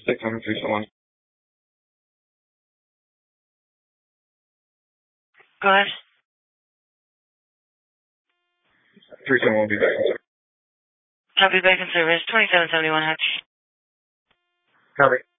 600-371. Go ahead. 371 will be back in service. Copy, back in service. 2771 Hutch. Copy.